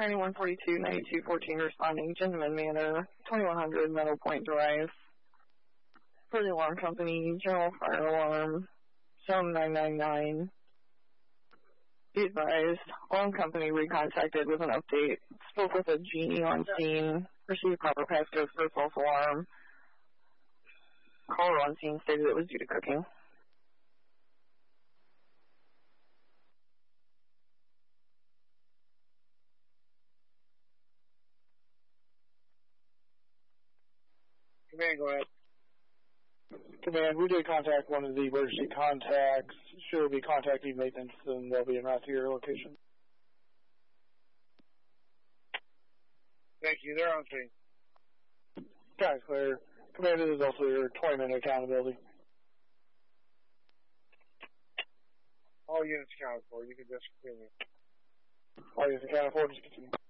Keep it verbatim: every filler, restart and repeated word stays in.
ninety-one forty-two, ninety-two fourteen responding, Gentleman Manor, twenty-one hundred Meadow Point Drive. For the alarm company, General Fire Alarm, zone nine nine nine. Be advised, alarm company recontacted with an update. Spoke with a genie on scene. Received proper passcode for false alarm. Caller on scene stated it was due to cooking. Command, go ahead. Command, we did contact one of the emergency contacts. Sure, be contacting maintenance, and they'll be en route to your location. Thank you. They're on scene. Guys, clear. Command, this is also your twenty-minute accountability. All units accounted for. You can just continue. All units accounted for. Just continue.